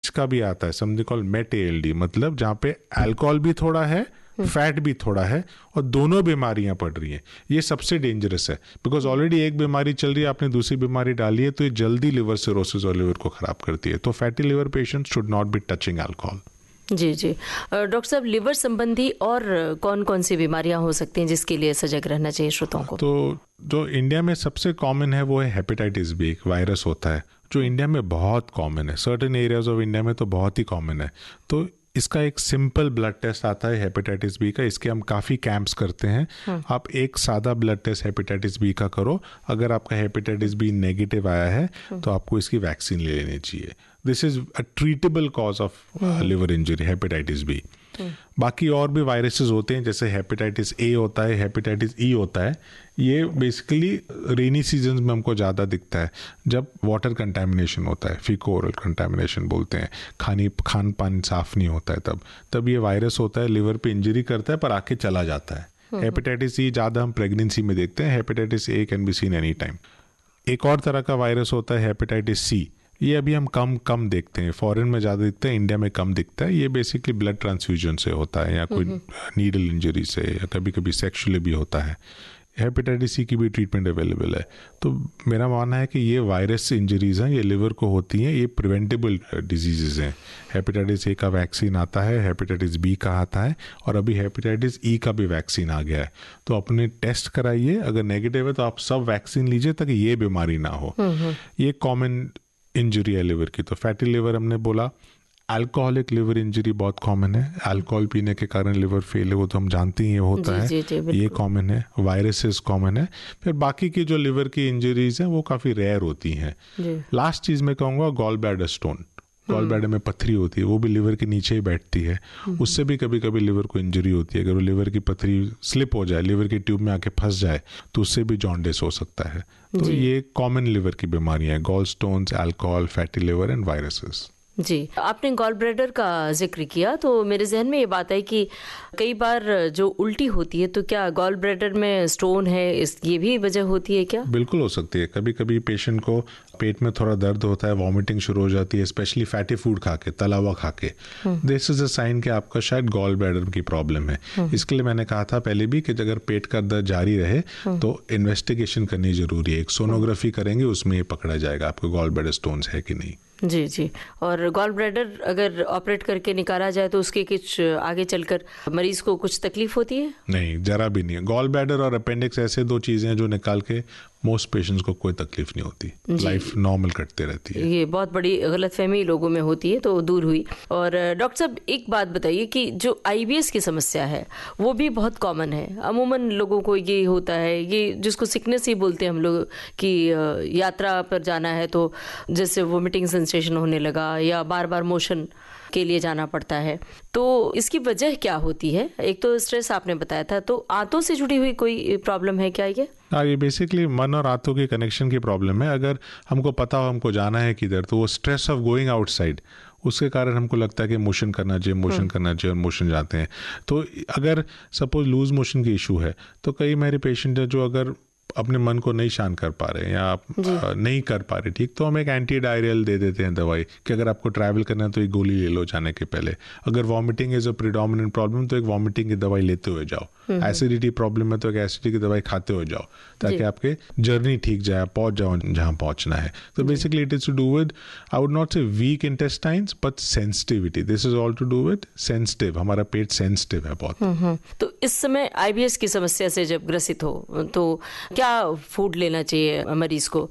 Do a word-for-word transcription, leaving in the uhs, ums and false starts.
का भी आता है, something called met A L D, मतलब जहाँ पे अल्कोहल भी थोड़ा है, फैट भी थोड़ा है, और दोनों बीमारियां पड़ रही हैं। ये सबसे डेंजरस है, बिकॉज ऑलरेडी एक बीमारी चल रही है, आपने दूसरी बीमारी डाली है, तो ये जल्दी लिवर सिरोसिस और लिवर को खराब करती है। तो fatty liver patients should not be touching alcohol. Ji ji doctor साहब, लिवर संबंधी और कौन कौन सी बीमारियां हो सकती हैं जिसके लिए सजग रहना चाहिए श्रोताओं को? तो जो इंडिया में सबसे कॉमन है वो है हेपेटाइटिस बी, एक वायरस होता है जो इंडिया में बहुत कॉमन है, सर्टेन एरियाज ऑफ इंडिया में तो बहुत ही कॉमन है। तो इसका एक सिंपल ब्लड टेस्ट आता है हेपेटाइटिस बी का, इसके हम काफ़ी कैंप्स करते हैं। आप एक सादा ब्लड टेस्ट हेपेटाइटिस बी का करो, अगर आपका हेपेटाइटिस बी नेगेटिव आया है तो आपको इसकी वैक्सीन ले लेनी चाहिए। This is a treatable cause of liver injury, hepatitis B. बाकी और भी वायरसेस होते हैं, जैसे हेपेटाइटिस ए होता है, हेपेटाइटिस ई होता है। ये बेसिकली रेनी सीजन में हमको ज़्यादा दिखता है, जब वाटर कंटामिनेशन होता है, फीको ओरल कंटामिनेशन बोलते हैं, खानी खान पान साफ नहीं होता है, तब तब ये वायरस होता है, लिवर पे इंजरी करता है पर आके चला जाता है। हेपेटाइटिस ई ज़्यादा हम प्रेगनेंसी में देखते हैं, hepatitis A can be seen any time. एक और तरह का वायरस होता है हेपेटाइटिस सी, ये अभी हम कम कम देखते हैं, फॉरेन में ज़्यादा दिखता है, इंडिया में कम दिखता है। ये बेसिकली ब्लड ट्रांसफ्यूजन से होता है, या कोई नीडल इंजरी से, या कभी कभी सेक्सुअली भी होता है। हेपेटाइटिस सी की भी ट्रीटमेंट अवेलेबल है। तो मेरा मानना है कि ये वायरस इंजरीज हैं, ये लिवर को होती हैं, ये प्रिवेंटेबल डिजीजेज हैं। हेपेटाइटिस ए का वैक्सीन आता है, हेपेटाइटिस बी का आता है, और अभी हेपेटाइटिस ई का भी वैक्सीन आ गया है। तो अपने टेस्ट कराइए, अगर नेगेटिव है तो आप सब वैक्सीन लीजिए ताकि ये बीमारी ना हो। ये कॉमन इंजरी है लिवर की। तो फैटी लिवर हमने बोला, अल्कोहलिक लिवर इंजरी बहुत कॉमन है, अल्कोहल पीने के कारण लिवर फेल है, वो तो हम जानते ही होता जी, है, जी, जी, ये कॉमन है। वायरसेस कॉमन है। फिर बाकी की जो लिवर की इंजरीज हैं वो काफ़ी रेयर होती हैं। लास्ट चीज़ मैं कहूँगा gall bladder stone, gall bladder में पथरी होती है, वो भी लिवर के नीचे ही बैठती है, उससे भी कभी कभी लिवर को इंजरी होती है। अगर वो लिवर की पथरी स्लिप हो जाए, लिवर की ट्यूब में आके फंस जाए, तो उससे भी जॉन्डिस हो सकता है। तो ये कॉमन लिवर की बीमारियां हैं, gall stones, alcohol, fatty liver and viruses. जी, आपने गॉल ब्लैडर का जिक्र किया तो मेरे जहन में ये बात है कि कई बार जो उल्टी होती है, तो क्या गॉल ब्लैडर में स्टोन है, इस ये भी वजह होती है क्या? बिल्कुल हो सकती है। कभी कभी पेशेंट को पेट में थोड़ा दर्द होता है, वॉमिटिंग शुरू हो जाती है, स्पेशली फैटी फूड खा के, तला हुआ खा के, दिस इज अ साइन कि आपका शायद गॉल ब्लैडर की प्रॉब्लम है। इसके लिए मैंने कहा था पहले भी कि अगर पेट का दर्द जारी रहे तो इन्वेस्टिगेशन करनी जरूरी है। एक सोनोग्राफी करेंगे, उसमें ये पकड़ा जाएगा आपको गॉल ब्लैडर स्टोन्स है कि नहीं। जी जी और गॉल ब्लैडर अगर ऑपरेट करके निकाला जाए तो उसके कुछ आगे चलकर मरीज को कुछ तकलीफ होती है? नहीं, जरा भी नहीं है। गॉल ब्लैडर और अपेंडिक्स ऐसे दो चीजें हैं जो निकाल के मोस्ट पेशेंट्स को कोई तकलीफ नहीं होती, लाइफ नॉर्मल कटते रहती है। ये बहुत बड़ी गलतफहमी लोगों में होती है, तो दूर हुई। और डॉक्टर साहब एक बात बताइए कि जो आईबीएस की समस्या है वो भी बहुत कॉमन है, अमूमन लोगों को ये होता है, ये जिसको सिकनेस ही बोलते हैं हम लोग, कि यात्रा पर जाना है तो जैसे वोमिटिंग सेंसेशन होने लगा, या बार बार मोशन के लिए जाना पड़ता है। तो इसकी वजह क्या होती है? एक तो स्ट्रेस आपने बताया था, तो आंतों से जुड़ी हुई कोई प्रॉब्लम है क्या ये? हाँ, ये बेसिकली मन और आंतों के कनेक्शन की प्रॉब्लम है। अगर हमको पता हो हमको जाना है किधर, तो वो स्ट्रेस ऑफ गोइंग आउटसाइड, उसके कारण हमको लगता है कि मोशन करना चाहिए, मोशन करना चाहिए, और मोशन जाते हैं। तो अगर सपोज लूज मोशन की इशू है, तो कई मेरे पेशेंट है जो अगर अपने मन को नहीं शांत कर पा रहे हैं या आप नहीं कर पा रहे ठीक, तो हम एक एंटी डायरियल दे देते हैं दवाई कि अगर आपको ट्रैवल करना है तो एक गोली ले लो जाने के पहले। अगर vomiting is a predominant problem तो एक वॉमिटिंग की दवाई लेते हुए जाओ। एसिडिटी प्रॉब्लम है तो एक एसिडिटी की दवाई खाते हुए जाओ, ताकि आपके जर्नी ठीक जाए, पहुंच जाओ जहां पहुंचना है। तो basically it is to do with, I would not से week intestines, but sensitivity. This is all to do with sensitive, हमारा पेट सेंसिटिव है बहुत। तो इस समय आईबीएस की समस्या से जब ग्रसित हो तो क्या फूड लेना चाहिए मरीज को?